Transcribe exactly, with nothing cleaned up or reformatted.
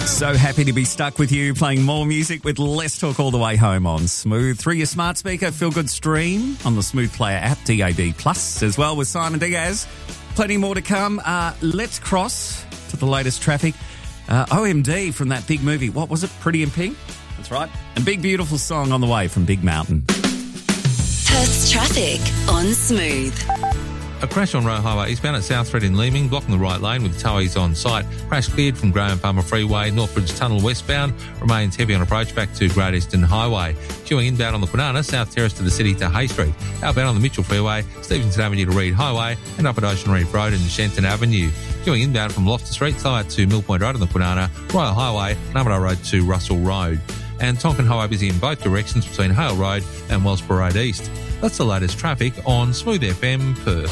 So happy to be stuck with you, playing more music with Let's Talk all the way home on Smooth. Through your smart speaker, Feel Good Stream on the Smooth Player app, D A B Plus, as well with Simon Diaz. Plenty more to come. Uh, let's cross to the latest traffic. Uh, O M D from that big movie. What was it? Pretty in Pink? That's right. And Big Beautiful Song on the way from Big Mountain. Perth's traffic on Smooth. A crash on Roe Highway eastbound at South Thread in Leeming, blocking the right lane with towies on site. Crash cleared from Graham Palmer Freeway. Northbridge Tunnel westbound remains heavy on approach back to Great Eastern Highway. Queuing inbound on the Kwinana, South Terrace to the city to Hay Street. Outbound on the Mitchell Freeway, Stevenson Avenue to Reed Highway and up at Ocean Reef Road and Shenton Avenue. Queuing inbound from Loftus Street, Thurlow to Mill Point Road on the Kwinana, Royal Highway and Armadale Road to Russell Road. And Tonkin Highway busy in both directions between Hale Road and Wellsborough Road East. That's the latest traffic on Smooth F M Perth.